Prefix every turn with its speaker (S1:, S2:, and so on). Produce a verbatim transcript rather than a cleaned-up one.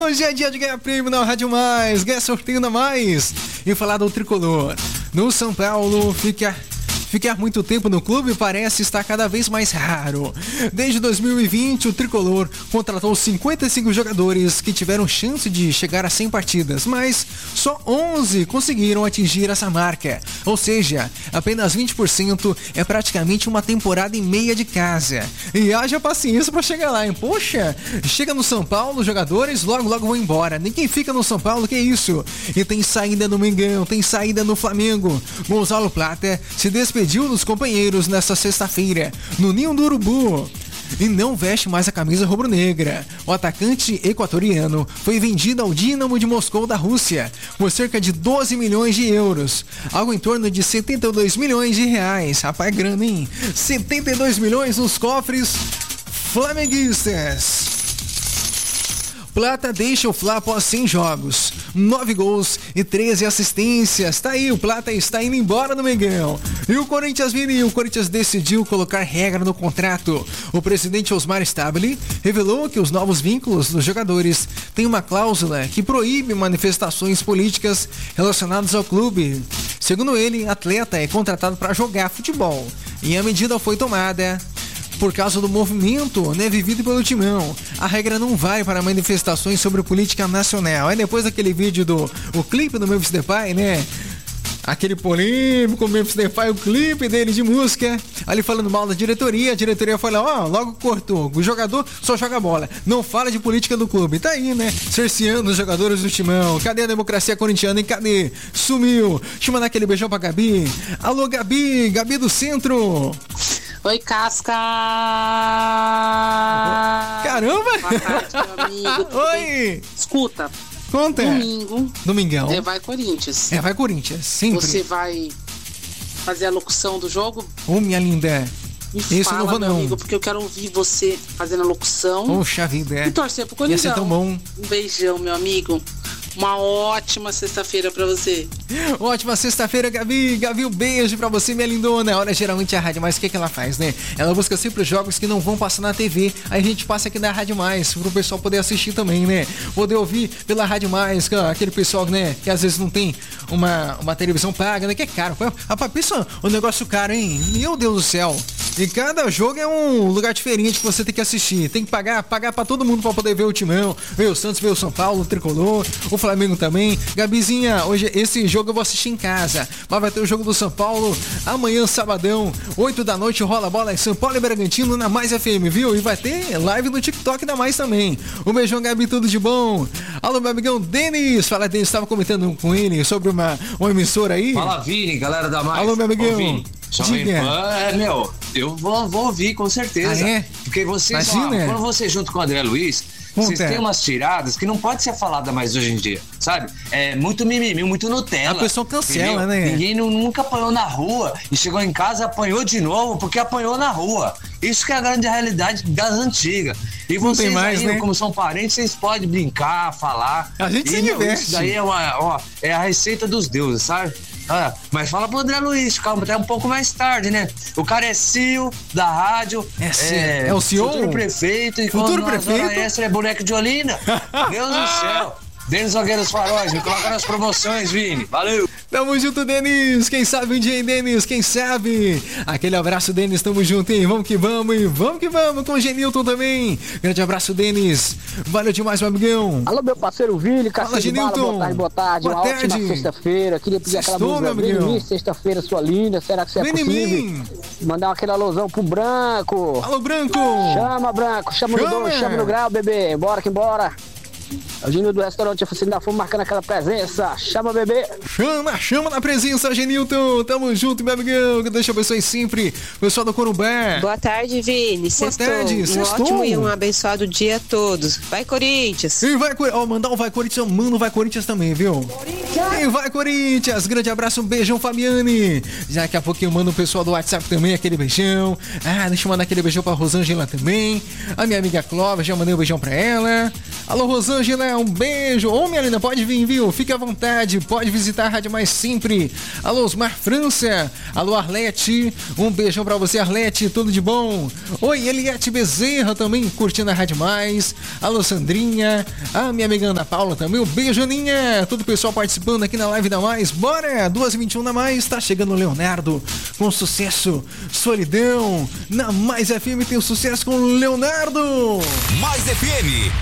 S1: Hoje é dia de ganhar prêmio na Rádio Mais, ganhar sorteio na Mais e falar do tricolor. No São Paulo, fica... Ficar muito tempo no clube parece estar cada vez mais raro. Desde dois mil e vinte, o tricolor contratou cinquenta e cinco jogadores que tiveram chance de chegar a cem partidas, mas só onze conseguiram atingir essa marca. Ou seja, apenas vinte por cento é praticamente uma temporada e meia de casa. E haja paciência para chegar lá, hein? Poxa, chega no São Paulo, jogadores logo logo vão embora. Ninguém fica no São Paulo, que isso? E tem saída no Mengão, tem saída no Flamengo. Gonzalo Plata se despediu Pediu dos companheiros nesta sexta-feira, no Ninho do Urubu, e não veste mais a camisa rubro-negra. O atacante equatoriano foi vendido ao Dínamo de Moscou da Rússia por cerca de doze milhões de euros, algo em torno de setenta e dois milhões de reais. Rapaz, grana, hein? setenta e dois milhões nos cofres flamenguistas. Plata deixa o Fla após cem jogos, nove gols e treze assistências. Tá aí, o Plata está indo embora do Mengão. E o Corinthians viria, o Corinthians decidiu colocar regra no contrato. O presidente Osmar Stabile revelou que os novos vínculos dos jogadores têm uma cláusula que proíbe manifestações políticas relacionadas ao clube. Segundo ele, atleta é contratado para jogar futebol. E a medida foi tomada por causa do movimento, né, vivido pelo Timão. A regra não vale para manifestações sobre política nacional. Aí depois daquele vídeo do o clipe do Memphis Depay, né? Aquele polêmico Memphis Depay, o clipe dele de música, ali falando mal da diretoria, a diretoria foi lá, ó, logo cortou, o jogador só joga bola, não fala de política do clube, tá aí, né, cerceando os jogadores do Timão. Cadê a democracia corintiana, hein, cadê? Sumiu. Deixa eu mandar aquele beijão pra Gabi. Alô, Gabi, Gabi do Centro.
S2: Oi, Casca!
S1: Caramba!
S2: Boa tarde, meu amigo.
S1: Oi!
S2: Bem? Escuta.
S1: Conta.
S2: Domingo.
S1: Domingão.
S2: É, vai Corinthians.
S1: É, vai Corinthians, sempre.
S2: Você vai fazer a locução do jogo?
S1: Ô, minha linda.
S2: Me
S1: Isso
S2: fala,
S1: não vou,
S2: meu
S1: não.
S2: amigo, porque eu quero ouvir você fazendo a locução.
S1: Poxa vida, é.
S2: E torcer pro Corinthians.
S1: Ia ser tão bom.
S2: Um beijão, meu amigo. Uma ótima sexta-feira pra você.
S1: Ótima sexta-feira, Gabi. Gabi, um beijo pra você, minha lindona. Olha, geralmente a Rádio Mais, o que, que ela faz, né? Ela busca sempre os jogos que não vão passar na T V. Aí a gente passa aqui na Rádio Mais, pro pessoal poder assistir também, né? Poder ouvir pela Rádio Mais, aquele pessoal, né? Que às vezes não tem uma, uma televisão paga, né? Que é caro. Rapaz, pensa um negócio caro, hein? Meu Deus do céu. E cada jogo é um lugar diferente que você tem que assistir. Tem que pagar, pagar pra todo mundo pra poder ver o Timão, ver o Santos, ver o São Paulo, o Tricolor, o Flamengo também. Gabizinha, hoje esse jogo eu vou assistir em casa, mas vai ter o jogo do São Paulo amanhã, sabadão, oito da noite, rola a bola em São Paulo e Bragantino na Mais F M, viu? E vai ter live no TikTok da Mais também. Um beijão, Gabi, tudo de bom. Alô, meu amigão Denis. Fala, Denis, estava comentando com ele sobre uma, uma emissora aí.
S3: Fala, Vini, galera da Mais.
S1: Alô, meu amigão.
S3: Ô, Vini, Jovem Pan, é, meu, eu vou, vou ouvir com certeza.
S1: Ah, é?
S3: Porque vocês, ó,
S1: Imagina.
S3: quando você junto com o André Luiz, vocês têm umas tiradas que não pode ser falada mais hoje em dia, sabe? É muito mimimi, muito Nutella.
S1: A pessoa cancela,
S3: entendeu?
S1: né?
S3: Ninguém nu- nunca apanhou na rua e chegou em casa e apanhou de novo porque apanhou na rua. Isso que é a grande realidade das antigas. E
S1: Não
S3: vocês
S1: tem mais,
S3: aí,
S1: né?
S3: como são parentes, vocês podem brincar, falar.
S1: A gente
S3: e,
S1: se
S3: meu,
S1: diverte.
S3: Isso daí é, uma, ó, é a receita dos deuses, sabe? Ah, mas fala pro André Luiz, calma, até um pouco mais tarde, né? O cara é C E O da rádio.
S1: É, é, é o C E O?
S3: Futuro prefeito. E
S1: Futuro
S3: quando na
S1: prefeito?
S3: Zona Extra é boneco de Olinda. Deus do céu. Denis Nogueira dos Faróis, me coloca nas promoções, Vini. Valeu.
S1: Tamo junto, Denis. Quem sabe um dia, hein, Denis? Quem sabe? Aquele abraço, Denis. Tamo junto, hein? Vamos que vamos, e vamos que vamos com o Genilton também. Grande abraço, Denis. Valeu demais, meu amigão.
S4: Alô, meu parceiro Vili,
S1: Fala,
S4: Castilho de Bala,
S1: Genilton.
S4: boa tarde, boa tarde.
S1: Boa
S4: Uma
S1: tarde.
S4: ótima sexta-feira. Queria pedir aquela
S1: Sextou,
S4: música,
S1: meu
S4: vem em
S1: amigão.
S4: mim, sexta-feira, sua linda. Será que isso é
S1: Vem em
S4: possível?
S1: mim.
S4: Mandar aquele alusão pro Branco.
S1: Alô, Branco.
S4: Chama, Branco, chama, no
S1: Chama.
S4: dois, chama no grau, bebê. Bora que bora. É o Genil do restaurante Oficina da Fome marcando aquela presença. Chama, bebê.
S1: Chama, chama na presença, Genilton. Tamo junto, meu amigão. Que Deus te abençoe sempre. Pessoal do Corumbá.
S5: Boa tarde, Vini. Sextou.
S1: tarde,
S5: Um
S1: sextou.
S5: ótimo e um abençoado dia a todos. Vai, Corinthians.
S1: E vai, Corinthians. Ó, mandar um vai Corinthians, mano, vai Corinthians também, viu? E vai, Corinthians. Grande abraço, um beijão, Fabiane. Já daqui a pouquinho eu mando o pessoal do WhatsApp também, aquele beijão. Ah, deixa eu mandar aquele beijão pra Rosângela também. A minha amiga Clóvis, já mandei um beijão pra ela. Alô, Rosângela. Rosângela, um beijo. Ô, minha linda, pode vir, viu? Fique à vontade, pode visitar a Rádio Mais sempre. Alô, Osmar França. Alô, Arlete. Um beijão pra você, Arlete, tudo de bom. Oi, Eliette Bezerra também curtindo a Rádio Mais. Alô, Sandrinha. A minha amiga Ana Paula também. Um beijo, Aninha. Todo o pessoal participando aqui na live da Mais. Bora, duas e vinte e um da Mais. Tá chegando o Leonardo com sucesso. Solidão. Na Mais F M tem o sucesso com o Leonardo.
S6: Mais F M.